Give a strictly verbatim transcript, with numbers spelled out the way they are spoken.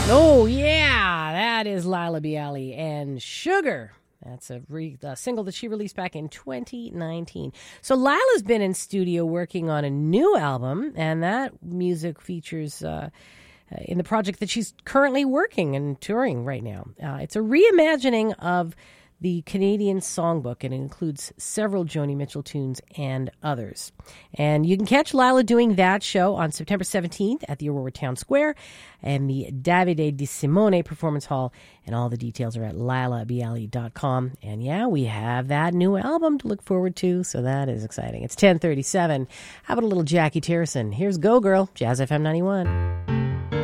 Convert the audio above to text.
Oh, yeah, that is Laila Biali and Sugar. That's a, re- a single that she released back in twenty nineteen. So Lila's been in studio working on a new album, and that music features uh, in the project that she's currently working and touring right now. Uh, it's a reimagining of the Canadian Songbook, and it includes several Joni Mitchell tunes and others. And you can catch Laila doing that show on September seventeenth at the Aurora Town Square and the Davide Di Simone Performance Hall. And all the details are at laila biali dot com. And yeah, we have that new album to look forward to, so that is exciting. It's ten thirty-seven. How about a little Jackie Terrison? Here's Go Girl, Jazz F M ninety-one.